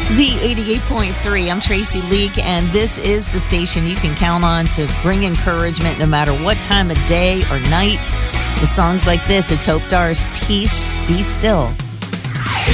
Z88.3. I'm Tracy Leak, and this is the station you can count on to bring encouragement no matter what time of day or night. With songs like this, it's Hope Dar's Peace, Be Still.